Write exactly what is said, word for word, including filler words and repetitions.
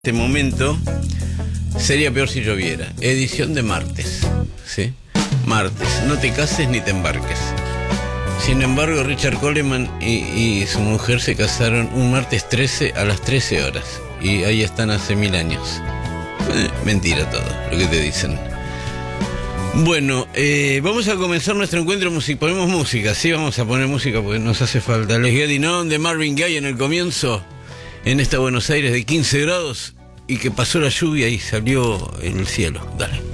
Este momento sería peor si lloviera. Edición de martes, ¿sí? Martes, no te cases ni te embarques. Sin embargo, Richard Coleman y, y su mujer se casaron un martes trece a las trece horas. Y ahí están hace mil años. Eh, mentira todo, lo que te dicen. Bueno, eh, vamos a comenzar nuestro encuentro musical. Ponemos música, sí, vamos a poner música porque nos hace falta. Les Getting On de Marvin Gaye en el comienzo. En esta Buenos Aires de quince grados y que pasó la lluvia y salió el cielo. Dale.